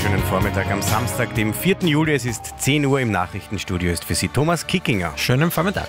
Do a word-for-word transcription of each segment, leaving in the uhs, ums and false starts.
wunderschönen Vormittag am Samstag, dem vierten Juli. Es ist zehn Uhr, im Nachrichtenstudio ist für Sie Thomas Kickinger. Schönen Vormittag.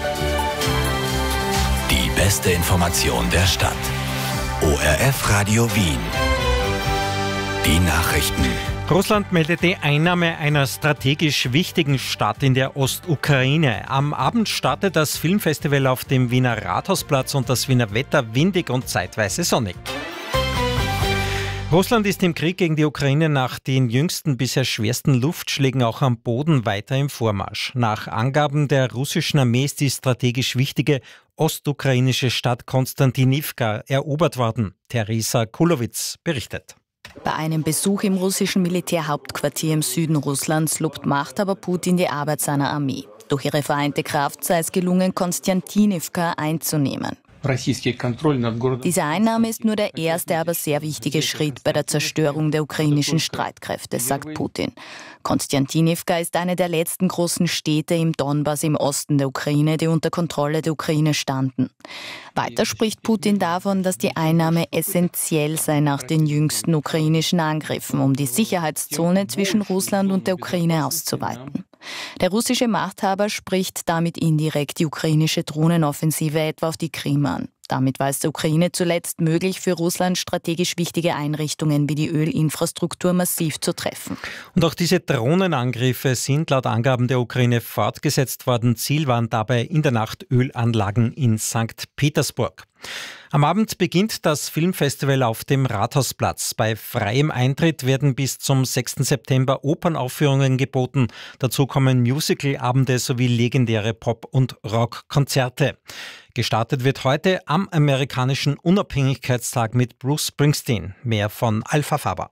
Die beste Information der Stadt. O R F Radio Wien. Die Nachrichten. Russland meldet die Einnahme einer strategisch wichtigen Stadt in der Ostukraine. Am Abend startet das Filmfestival auf dem Wiener Rathausplatz und das Wiener Wetter windig und zeitweise sonnig. Russland ist im Krieg gegen die Ukraine nach den jüngsten, bisher schwersten Luftschlägen auch am Boden weiter im Vormarsch. Nach Angaben der russischen Armee ist die strategisch wichtige ostukrainische Stadt Konstantinivka erobert worden. Teresa Kulowitz berichtet. Bei einem Besuch im russischen Militärhauptquartier im Süden Russlands lobt Machthaber Putin die Arbeit seiner Armee. Durch ihre vereinte Kraft sei es gelungen, Konstantinivka einzunehmen. Diese Einnahme ist nur der erste, aber sehr wichtige Schritt bei der Zerstörung der ukrainischen Streitkräfte, sagt Putin. Konstantinivka ist eine der letzten großen Städte im Donbass im Osten der Ukraine, die unter Kontrolle der Ukraine standen. Weiter spricht Putin davon, dass die Einnahme essentiell sei nach den jüngsten ukrainischen Angriffen, um die Sicherheitszone zwischen Russland und der Ukraine auszuweiten. Der russische Machthaber spricht damit indirekt die ukrainische Drohnenoffensive etwa auf die Krim an. Damit war es der Ukraine zuletzt möglich, für Russland strategisch wichtige Einrichtungen wie die Ölinfrastruktur massiv zu treffen. Und auch diese Drohnenangriffe sind laut Angaben der Ukraine fortgesetzt worden. Ziel waren dabei in der Nacht Ölanlagen in Sankt Petersburg. Am Abend beginnt das Filmfestival auf dem Rathausplatz. Bei freiem Eintritt werden bis zum sechsten September Opernaufführungen geboten. Dazu kommen Musicalabende sowie legendäre Pop- und Rockkonzerte. Gestartet wird heute am amerikanischen Unabhängigkeitstag mit Bruce Springsteen. Mehr von Alpha Faber.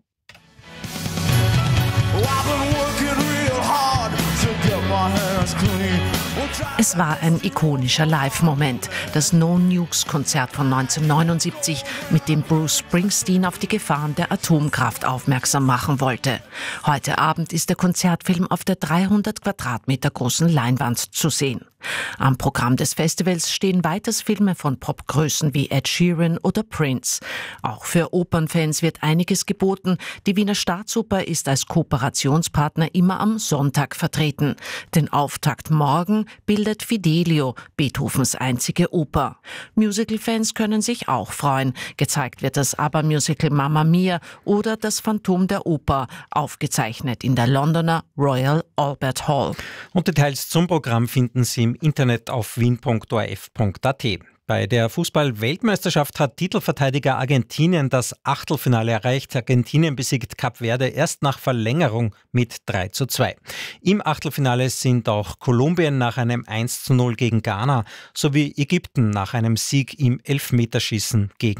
Es war ein ikonischer Live-Moment, das No-Nukes-Konzert von neunzehnhundertneunundsiebzig, mit dem Bruce Springsteen auf die Gefahren der Atomkraft aufmerksam machen wollte. Heute Abend ist der Konzertfilm auf der dreihundert Quadratmeter großen Leinwand zu sehen. Am Programm des Festivals stehen weiters Filme von Popgrößen wie Ed Sheeran oder Prince. Auch für Opernfans wird einiges geboten. Die Wiener Staatsoper ist als Kooperationspartner immer am Sonntag vertreten. Den Auftakt morgen bildet Fidelio, Beethovens einzige Oper. Musical-Fans können sich auch freuen. Gezeigt wird das ABBA-Musical Mamma Mia oder das Phantom der Oper, aufgezeichnet in der Londoner Royal Albert Hall. Und Details zum Programm finden Sie im Internet auf wien punkt o r f punkt a t. Bei der Fußball-Weltmeisterschaft hat Titelverteidiger Argentinien das Achtelfinale erreicht. Argentinien besiegt Kap Verde erst nach Verlängerung mit drei zu zwei. Im Achtelfinale sind auch Kolumbien nach einem eins zu null gegen Ghana sowie Ägypten nach einem Sieg im Elfmeterschießen gegen